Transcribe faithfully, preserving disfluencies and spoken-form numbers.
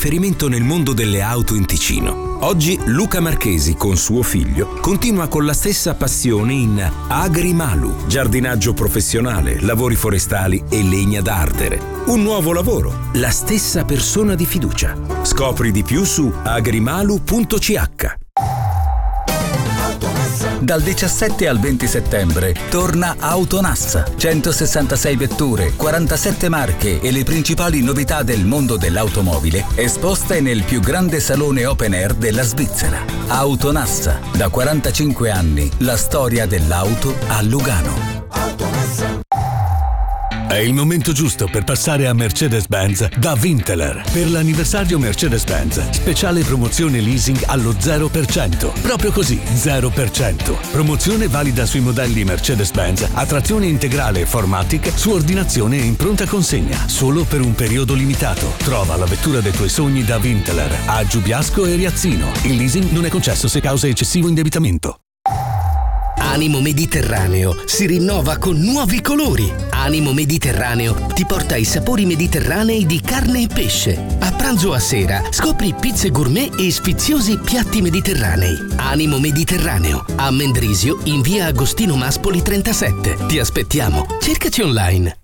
riferimento nel mondo delle auto in Ticino. Oggi Luca Marchesi con suo figlio continua con la stessa passione in Agrimalu, giardinaggio professionale, lavori forestali e legna da ardere. Un nuovo lavoro, la stessa persona di fiducia. Scopri di più su agrimalu punto c h. Dal diciassette al venti settembre torna Autonassa. centosessantasei vetture, quarantasette marche e le principali novità del mondo dell'automobile esposte nel più grande salone open air della Svizzera. Autonassa, da quarantacinque anni, la storia dell'auto a Lugano. È il momento giusto per passare a Mercedes-Benz da Winteler. Per l'anniversario Mercedes-Benz, speciale promozione leasing allo zero per cento. Proprio così, zero per cento. Promozione valida sui modelli Mercedes-Benz a trazione integrale e four matic su ordinazione e in pronta consegna. Solo per un periodo limitato. Trova la vettura dei tuoi sogni da Winteler a Giubiasco e Riazzino. Il leasing non è concesso se causa eccessivo indebitamento. Animo Mediterraneo si rinnova con nuovi colori. Animo Mediterraneo ti porta ai sapori mediterranei di carne e pesce. A pranzo o a sera scopri pizze gourmet e sfiziosi piatti mediterranei. Animo Mediterraneo, a Mendrisio in via Agostino Maspoli trentasette. Ti aspettiamo. Cercaci online.